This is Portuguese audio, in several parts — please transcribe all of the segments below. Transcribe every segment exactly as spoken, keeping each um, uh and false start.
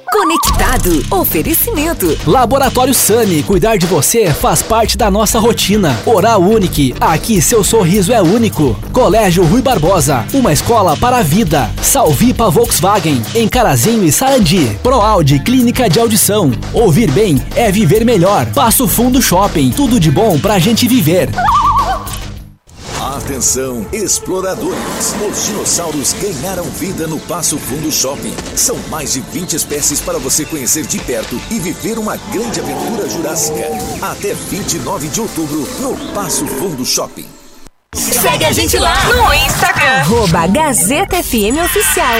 Conectado. Oferecimento. Laboratório Sani. Cuidar de você faz parte da nossa rotina. Oral Unique. Aqui seu sorriso é único. Colégio Rui Barbosa. Uma escola para a vida. Salvipa Volkswagen. Em Carazinho e Sarandi. ProAudio Clínica de Audição. Ouvir bem é viver melhor. Passo Fundo Shopping. Tudo de bom pra gente viver. Atenção, exploradores! Os dinossauros ganharam vida no Passo Fundo Shopping. São mais de vinte espécies para você conhecer de perto e viver uma grande aventura jurássica. Até vinte e nove de outubro, no Passo Fundo Shopping. Segue a gente lá no Instagram. Arroba Gazeta F M Oficial.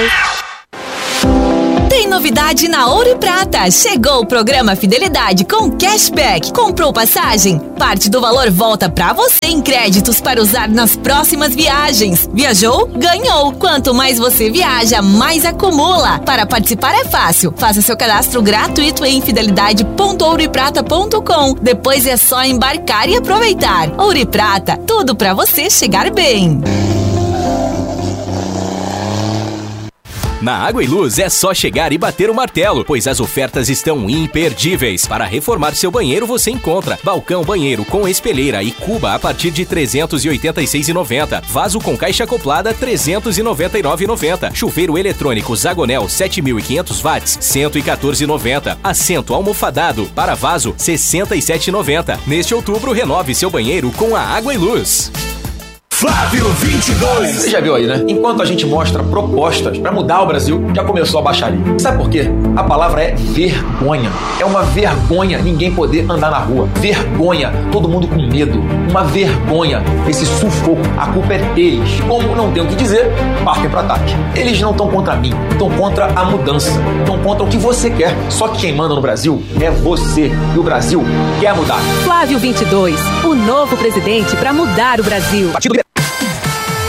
Tem novidade na Ouro e Prata. Chegou o programa Fidelidade com cashback. Comprou passagem? Parte do valor volta pra você em créditos para usar nas próximas viagens. Viajou? Ganhou. Quanto mais você viaja, mais acumula. Para participar é fácil. Faça seu cadastro gratuito em fidelidade ponto ouro e prata ponto com. Depois é só embarcar e aproveitar. Ouro e Prata, tudo pra você chegar bem. Na Água e Luz é só chegar e bater o martelo, pois as ofertas estão imperdíveis. Para reformar seu banheiro você encontra balcão banheiro com espelheira e cuba a partir de trezentos e oitenta e seis reais e noventa centavos. Vaso com caixa acoplada trezentos e noventa e nove reais e noventa centavos. Chuveiro eletrônico Zagonel sete mil e quinhentos watts cento e quatorze reais e noventa centavos. Assento almofadado para vaso sessenta e sete reais e noventa centavos. Neste outubro renove seu banheiro com a Água e Luz. Flávio vinte e dois. Você já viu aí, né? Enquanto a gente mostra propostas pra mudar o Brasil, já começou a baixaria. Sabe por quê? A palavra é vergonha. É uma vergonha ninguém poder andar na rua. Vergonha. Todo mundo com medo. Uma vergonha. Esse sufoco. A culpa é deles. Como não tem o que dizer, partem pro ataque. Eles não estão contra mim. Estão contra a mudança. Estão contra o que você quer. Só que quem manda no Brasil é você. E o Brasil quer mudar. Flávio vinte e dois. O novo presidente pra mudar o Brasil. Partido